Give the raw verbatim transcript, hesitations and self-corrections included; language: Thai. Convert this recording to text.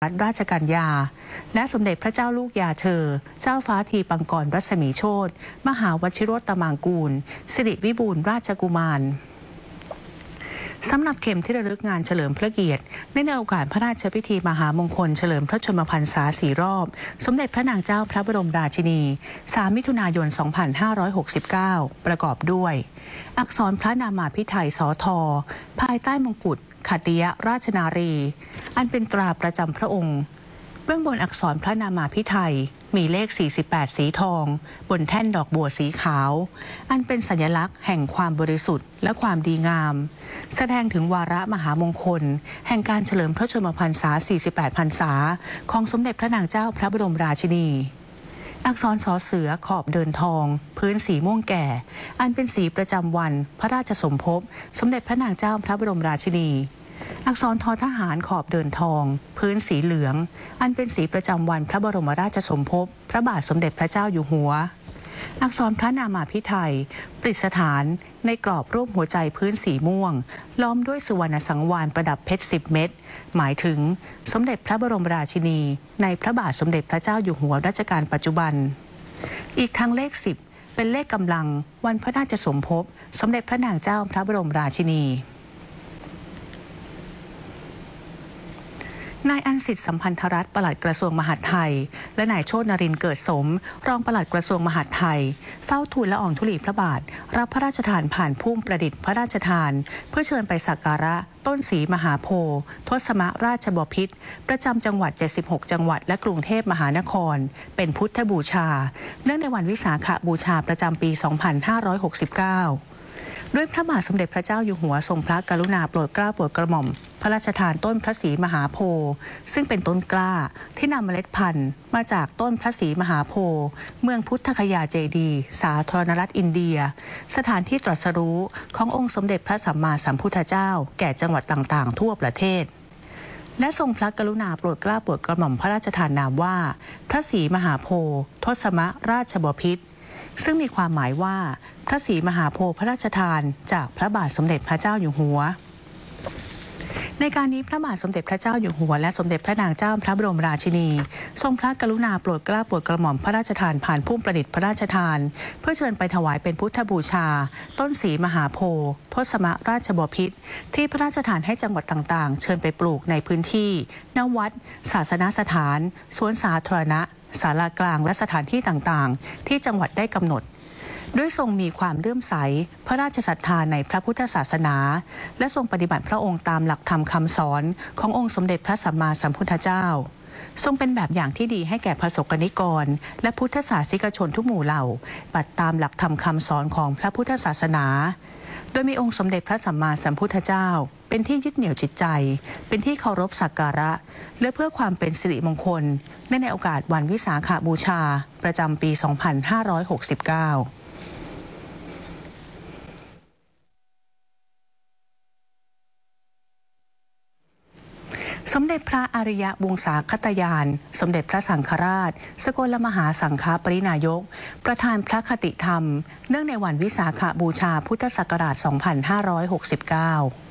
รัฐราชกัญญาและสมเด็จพระเจ้าลูกยาเธอเจ้าฟ้าทีปังกรรัศมีโชติมหาวชิโรตมังกูลสิริวิบูลย์ราชกุมารสำหรับเข็มที่ระลึกงานเฉลิมพระเกียรติในโอกาสพระราชพิธีมหามงคลเฉลิมพระชนมพรรษาสี่รอบสมเด็จพระนางเจ้าพระบรมราชินีสามมิถุนายน สองพันห้าร้อยหกสิบเก้า ประกอบด้วยอักษรพระนามาภิไธยสทภายใต้มงกุฎขัตติยราชนารีอันเป็นตราประจำพระองค์เบื้องบนอักษรพระนามาภิไธยมีเลขสี่สิบแปดสีทองบนแท่นดอกบัวสีขาวอันเป็นสัญลักษณ์แห่งความบริสุทธิ์และความดีงามแสดงถึงวาระมหามงคลแห่งการเฉลิมพระชนมพรรษาสี่สิบแปดพรรษาของสมเด็จพระนางเจ้าพระบรมราชินีอักษรสอเสือขอบเดินทองพื้นสีม่วงแก่อันเป็นสีประจำวันพระราชสมภพสมเด็จพระนางเจ้าพระบรมราชินีอักษรทอทหารขอบเดินทองพื้นสีเหลืองอันเป็นสีประจำวันพระบรมราชสมภพพระบาทสมเด็จพระเจ้าอยู่หัวอักษรพระนามาภิไธยประดิษฐานในกรอบรูปหัวใจพื้นสีม่วงล้อมด้วยสุวรรณสังวาลประดับเพชรสิบเม็ดหมายถึงสมเด็จพระบรมราชินีในพระบาทสมเด็จพระเจ้าอยู่หัวรัชกาลปัจจุบันอีกทั้งเลขสิบเป็นเลขกำลังวันพระราชสมภพสมเด็จพระนางเจ้าพระบรมราชินีนายอันสิทธิ์สัมพันธรัตน์ปลัดกระทรวงมหาดไทยและนายโชตินรินทร์เกิดสมรองปลัดกระทรวงมหาดไทยเฝ้าทูลละอองธุลีพระบาทรับพระราชทานผ่านพุ่มประดิษฐ์พระราชทานเพื่อเชิญไปสักการะต้นศรีมหาโพธิ์ทศมราชบพิตรประจำจังหวัดเจ็ดสิบหกจังหวัดและกรุงเทพมหานครเป็นพุทธบูชาเนื่องในวันวิสาขบูชาประจำปี สองพันห้าร้อยหกสิบเก้าด้วยพระบาทสมเด็จพระเจ้าอยู่หัวทรงพระกรุณาโปรดเกล้าโปรดกระหม่อมพระราชทานต้นพระศรีมหาโพธิ์ซึ่งเป็นต้นกล้าที่นำเมล็ดพันธุ์มาจากต้นพระศรีมหาโพธิ์เมืองพุทธคยาเจดีย์สาธารณรัฐอินเดียสถานที่ตรัสรู้ขององค์สมเด็จพระสัมมาสัมพุทธเจ้าแก่จังหวัดต่างๆทั่วประเทศและทรงพระกรุณาโปรดเกล้าโปรดกระหม่อมพระราชทานนามว่าพระศรีมหาโพธิ์ทศมราชบพิตรซึ่งมีความหมายว่าพระศรีมหาโพธิ์พระราชทานจากพระบาทสมเด็จพระเจ้าอยู่หัวในการนี้พระบาทสมเด็จพระเจ้าอยู่หัวและสมเด็จพระนางเจ้าพระบรมราชินีทรงพระกรุณาโปรดเกล้าโปรดกระหม่อมพระราชทานผ่านพุ่มประดิษฐ์พระราชทานเพื่อเชิญไปถวายเป็นพุทธบูชาต้นศรีมหาโพธิ์ทศมราชบพิตรที่พระราชทานให้จังหวัดต่างๆเชิญไปปลูกในพื้นที่ณวัดศาสนสถานสวนสาธารณะศาลากลางและสถานที่ต่างๆที่จังหวัดได้กำหนดด้วยทรงมีความเลื่อมใสพระราชศรัทธาในพระพุทธศาสนาและทรงปฏิบัติพระองค์ตามหลักธรรมคำสอนขององค์สมเด็จพระสัมมาสัมพุทธเจ้าทรงเป็นแบบอย่างที่ดีให้แก่ประสบกนิกรและพุทธศาสนิกชนทุกหมู่เหล่าปฏิบัติตามหลักธรรมคำสอนของพระพุทธศาสนาโดยมีองค์สมเด็จพระสัมมาสัมพุทธเจ้าเป็นที่ยึดเหนี่ยวจิตใจเป็นที่เคารพสักการะและเพื่อความเป็นสิริมงคลในโอกาสวันวิสาขบูชาประจำปี สองพันห้าร้อยหกสิบเก้าสมเด็จพระอริยวงศาคตยานสมเด็จพระสังฆราชสกลมหาสังฆปรินายกประธานพระคติธรรมเนื่องในวันวิสาขบูชาพุทธศักราช สองพันห้าร้อยหกสิบเก้า